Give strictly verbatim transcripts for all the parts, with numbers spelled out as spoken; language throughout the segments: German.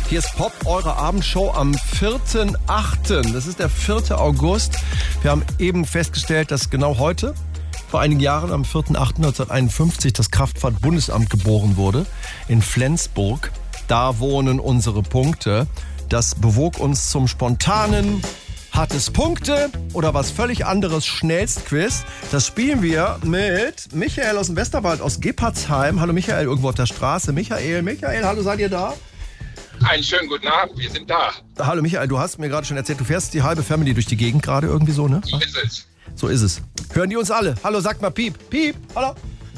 Hier ist Pop, eure Abendshow am vierten achten Das ist der vierte August. Wir haben eben festgestellt, dass genau heute, vor einigen Jahren, am vierten achten neunzehnhunderteinundfünfzig, das Kraftfahrt-Bundesamt geboren wurde in Flensburg. Da wohnen unsere Punkte. Das bewog uns zum spontanen Hat es Punkte oder was völlig anderes Schnellstquiz. Das spielen wir mit Michael aus dem Westerwald, aus Gebhardsheim. Hallo Michael, irgendwo auf der Straße. Michael, Michael, hallo, seid ihr da? Einen schönen guten Abend, wir sind da. Hallo Michael, du hast mir gerade schon erzählt, du fährst die halbe Family durch die Gegend gerade irgendwie so, ne? So ist es. So ist es. Hören die uns alle? Hallo, sagt mal Piep. Piep, hallo.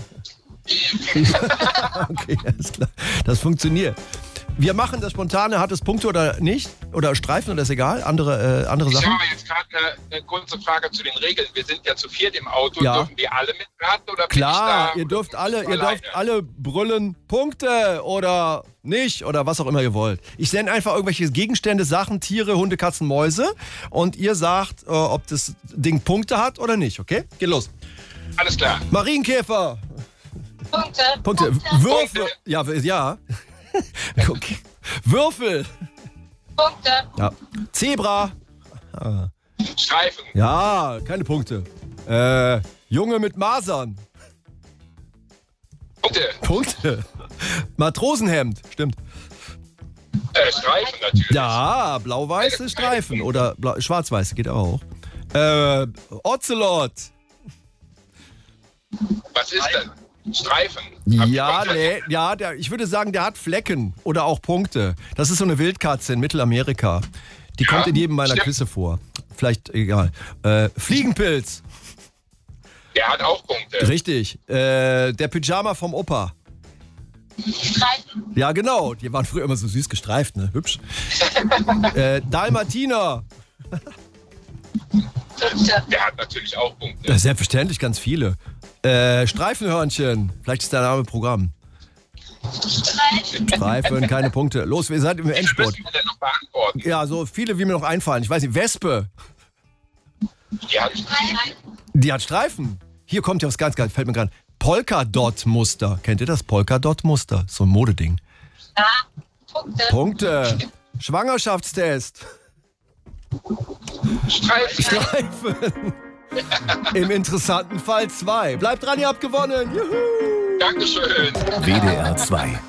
Okay, alles klar. Das funktioniert. Wir machen das Spontane, hat es Punkte oder nicht? Oder Streifen oder ist egal? Andere, äh, andere Sachen? Ich habe jetzt gerade eine, eine kurze Frage zu den Regeln. Wir sind ja zu viert im Auto. Ja. Dürfen wir alle mitraten oder bin Klar, ich da ihr dürft alle, ihr alleine? dürft alle brüllen Punkte oder nicht oder was auch immer ihr wollt. Ich nenne einfach irgendwelche Gegenstände, Sachen, Tiere, Hunde, Katzen, Mäuse und ihr sagt, äh, ob das Ding Punkte hat oder nicht, okay? Geht los. Alles klar. Marienkäfer. Punkte. Punkte. Punkte. Würfel. Punkte. Ja, w- ja. Okay. Würfel. Punkte. Ja. Zebra. Ah. Streifen. Ja, keine Punkte. Äh, Junge mit Masern. Punkte. Punkte. Matrosenhemd. Stimmt. Äh, Streifen natürlich. Ja, blau-weiße Streifen oder blau- schwarz-weiße geht auch. Äh, Ocelot. Was ist denn? Streifen. Hab ich Ja, komplett- nee, ja, der, ich würde sagen, der hat Flecken oder auch Punkte. Das ist so eine Wildkatze in Mittelamerika. Die Ja, kommt in jedem meiner stimmt. Quizze vor. Vielleicht egal. Äh, Fliegenpilz. Der hat auch Punkte. Richtig. Äh, der Pyjama vom Opa. Streifen. Ja, genau. Die waren früher immer so süß gestreift, ne? Hübsch. äh, Dalmatiner. Punkte. Der hat natürlich auch Punkte. Das ist selbstverständlich, ganz viele. Äh, Streifenhörnchen. Vielleicht ist der Name Programm. Streifen. Streifen, keine Punkte. Los, wir seid im Wie viel Endspurt. müssen wir denn noch beantworten? Ja, so viele, wie mir noch einfallen. Ich weiß nicht, Wespe. Die hat Streifen. Die hat Streifen. Hier kommt ja was ganz, ganz, fällt mir gerade. Polkadot-Muster. Kennt ihr das? Polkadot-Muster. So ein Modeding. Ja. Punkte. Punkte. Schwangerschaftstest. Streifen. Streifen. Im interessanten Fall zwei. Bleibt dran, ihr habt gewonnen. Juhu. Dankeschön. W D R zwei.